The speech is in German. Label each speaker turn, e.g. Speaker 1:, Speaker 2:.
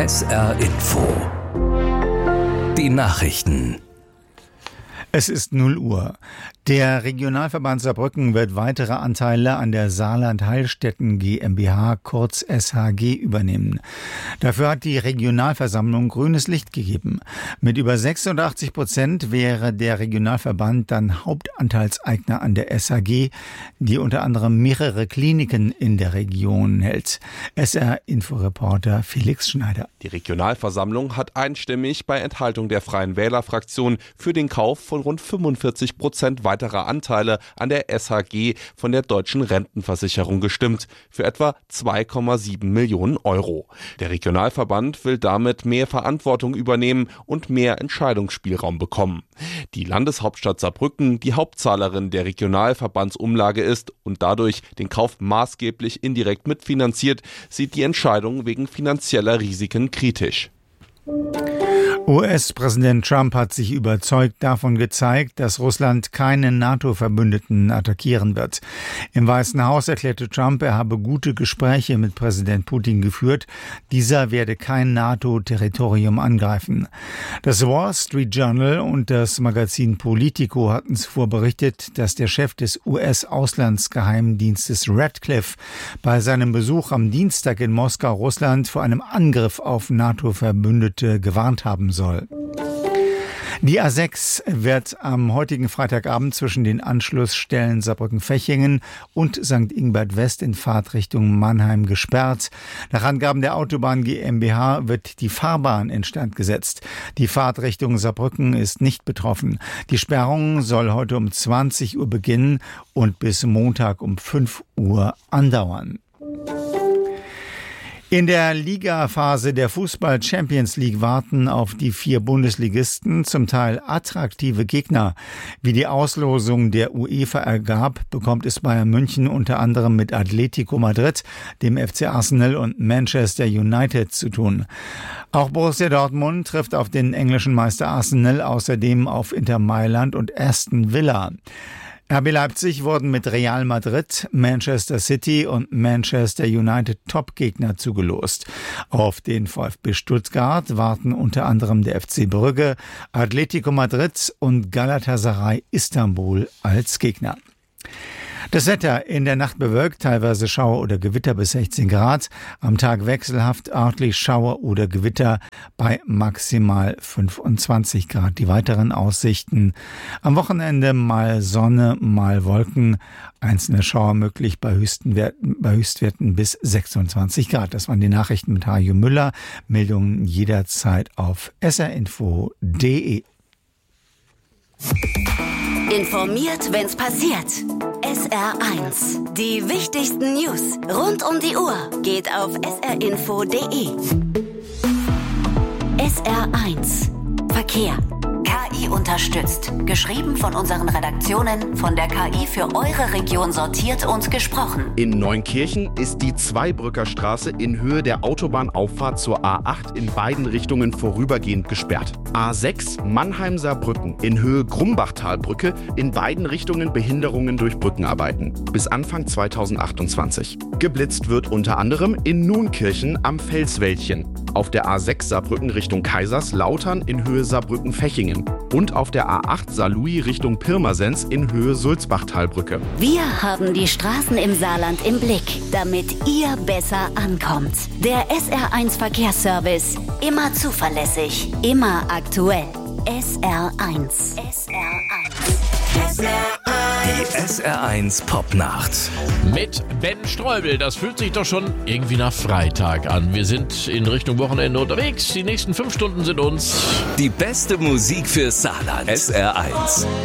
Speaker 1: SR Info. Die Nachrichten.
Speaker 2: Es ist 0 Uhr. Der Regionalverband Saarbrücken wird weitere Anteile an der Saarland Heilstätten GmbH, kurz SHG, übernehmen. Dafür hat die Regionalversammlung grünes Licht gegeben. Mit über 86% wäre der Regionalverband dann Hauptanteilseigner an der SHG, die unter anderem mehrere Kliniken in der Region hält. SR-Inforeporter Felix Schneider.
Speaker 3: Die Regionalversammlung hat einstimmig bei Enthaltung der Freien Wählerfraktion für den Kauf von rund 45% weiterer Anteile an der SHG von der Deutschen Rentenversicherung gestimmt, für etwa 2,7 Millionen Euro. Der Regionalverband will damit mehr Verantwortung übernehmen und mehr Entscheidungsspielraum bekommen. Die Landeshauptstadt Saarbrücken, die Hauptzahlerin der Regionalverbandsumlage ist und dadurch den Kauf maßgeblich indirekt mitfinanziert, sieht die Entscheidung wegen finanzieller Risiken kritisch.
Speaker 2: US-Präsident Trump hat sich überzeugt davon gezeigt, dass Russland keinen NATO-Verbündeten attackieren wird. Im Weißen Haus erklärte Trump, er habe gute Gespräche mit Präsident Putin geführt. Dieser werde kein NATO-Territorium angreifen. Das Wall Street Journal und das Magazin Politico hatten zuvor berichtet, dass der Chef des US-Auslandsgeheimdienstes Radcliffe bei seinem Besuch am Dienstag in Moskau Russland vor einem Angriff auf NATO-Verbündete gewarnt haben soll. Die A6 wird am heutigen Freitagabend zwischen den Anschlussstellen Saarbrücken-Fechingen und St. Ingbert West in Fahrtrichtung Mannheim gesperrt. Nach Angaben der Autobahn GmbH wird die Fahrbahn instand gesetzt. Die Fahrtrichtung Saarbrücken ist nicht betroffen. Die Sperrung soll heute um 20 Uhr beginnen und bis Montag um 5 Uhr andauern. In der Ligaphase der Fußball-Champions League warten auf die 4 Bundesligisten zum Teil attraktive Gegner. Wie die Auslosung der UEFA ergab, bekommt es Bayern München unter anderem mit Atletico Madrid, dem FC Arsenal und Manchester United zu tun. Auch Borussia Dortmund trifft auf den englischen Meister Arsenal, außerdem auf Inter Mailand und Aston Villa. RB Leipzig wurden mit Real Madrid, Manchester City und Manchester United Topgegner zugelost. Auf den VfB Stuttgart warten unter anderem der FC Brügge, Atletico Madrid und Galatasaray Istanbul als Gegner. Das Wetter: in der Nacht bewölkt, teilweise Schauer oder Gewitter bis 16 Grad. Am Tag wechselhaft örtlich Schauer oder Gewitter bei maximal 25 Grad. Die weiteren Aussichten: am Wochenende mal Sonne, mal Wolken. Einzelne Schauer möglich bei Höchstwerten bis 26 Grad. Das waren die Nachrichten mit Hajo Müller. Meldungen jederzeit auf srinfo.de.
Speaker 4: Informiert, wenn's passiert. SR1. Die wichtigsten News rund um die Uhr geht auf srinfo.de. SR1. Verkehr. KI unterstützt. Geschrieben von unseren Redaktionen, von der KI für eure Region sortiert und gesprochen.
Speaker 5: In Neunkirchen ist die Zweibrücker Straße in Höhe der Autobahnauffahrt zur A8 in beiden Richtungen vorübergehend gesperrt. A6 Mannheim-Saarbrücken in Höhe Grumbachtalbrücke in beiden Richtungen Behinderungen durch Brückenarbeiten. Bis Anfang 2028. Geblitzt wird unter anderem in Nunkirchen am Felswäldchen. Auf der A6 Saarbrücken Richtung Kaiserslautern in Höhe Saarbrücken-Fechingen und auf der A8 Saarlouis Richtung Pirmasens in Höhe Sulzbachtalbrücke.
Speaker 4: Wir haben die Straßen im Saarland im Blick, damit ihr besser ankommt. Der SR1 Verkehrsservice. Immer zuverlässig, immer aktuell. SR1.
Speaker 1: Die SR1 Popnacht.
Speaker 6: Mit Ben Streubel. Das fühlt sich doch schon irgendwie nach Freitag an. Wir sind in Richtung Wochenende unterwegs. Die nächsten 5 Stunden sind uns
Speaker 1: Die beste Musik für Saarland. SR1.